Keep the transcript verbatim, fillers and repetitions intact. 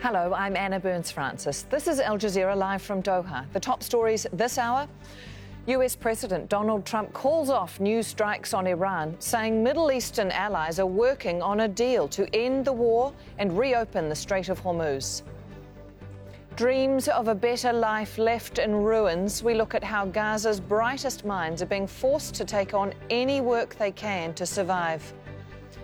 Hello, I'm Anna Burns-Francis. This is Al Jazeera live from Doha. The top stories this hour. U S President Donald Trump calls off new strikes on Iran, saying Middle Eastern allies are working on a deal to end the war and reopen the Strait of Hormuz. Dreams of a better life left in ruins. We look at how Gaza's brightest minds are being forced to take on any work they can to survive.